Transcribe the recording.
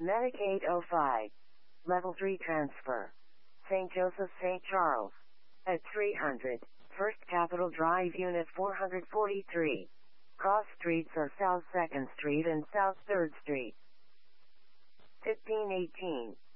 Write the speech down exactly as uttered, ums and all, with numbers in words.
Medic eight oh five. Level three transfer. Saint Joseph Saint Charles. At three hundred. First Capitol Drive Unit four forty-three. Cross streets are South second Street and South third Street. fifteen eighteen.